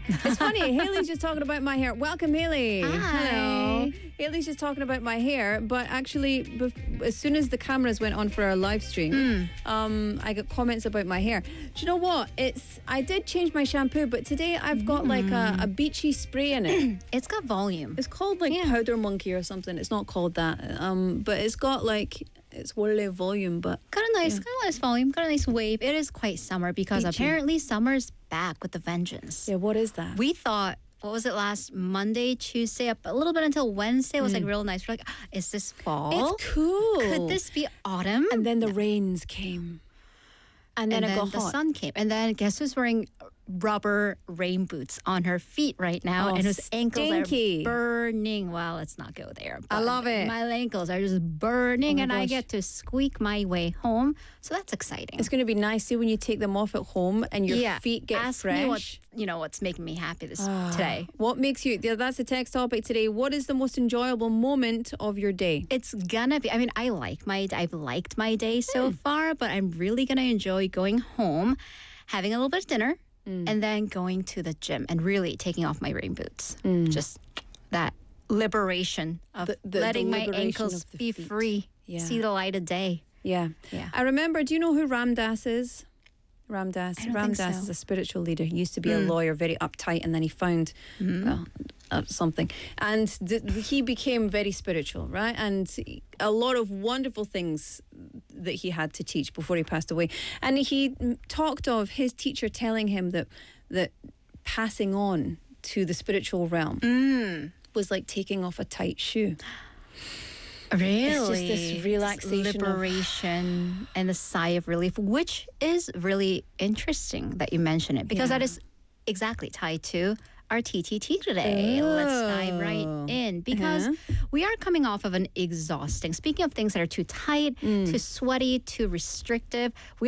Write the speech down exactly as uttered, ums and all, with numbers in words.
It's funny. Haley's just talking about my hair. Welcome, Haley. Hi. Hello. Haley's just talking about my hair, but actually, bef- as soon as the cameras went on for our live stream, Mm. um, I got comments about my hair. Do you know what? It's I did change my shampoo, but today I've got like a, a beachy spray in it. It's got volume. It's called like Yeah. Powder Monkey or something. It's not called that, um, but it's got like it's Wole volume, but Got a nice, got a nice volume, got a nice wave. It is quite summer because Beachy. apparently summer's back with the vengeance. yeah. What is that? We thought, what was it last Monday, Tuesday, up a little bit until Wednesday was like real nice. We're like, "Ah, is this fall? Mm. It's cool. Could this be autumn? And then the rains came, and then and it then got the hot. sun came. And then guess who's wearing rubber rain boots on her feet right now? Oh, and whose ankles stinky. are burning. Well, let's not go there. I but love it. My ankles are just burning Oh my and I gosh. get to squeak my way home. So that's exciting. It's going to be nice, see, when you take them off at home and your yeah. feet get Ask fresh. me what, you know, what's making me happy this Ah. today. What makes you, yeah, that's the text topic today. What is the most enjoyable moment of your day? It's gonna be, I mean, I like my, I've liked my day so Hmm. far, but I'm really gonna enjoy going home, having a little bit of dinner, Hmm. and then going to the gym and really taking off my rain boots. Just that liberation of The- the- letting the my liberation ankles of the be feet. free, Yeah. see the light of day. Yeah. Yeah. I remember, do you know who Ram Dass is? Ram Dass. I don't Ram think Dass so. is a spiritual leader. He used to be a lawyer, very uptight, and then he found well, uh, something. And th- he became very spiritual, right? And a lot of wonderful things that he had to teach before he passed away. And he mm, talked of his teacher telling him that that passing on to the spiritual realm was like taking off a tight shoe. Really? this relaxation of- liberation and a sigh of relief, which is really interesting that you mention it because Yeah. that is exactly tied to our T T T today. Let's dive right Oh. in because Uh-huh. we are coming off of an exhausting, speaking of things that are too tight, too sweaty, too restrictive, we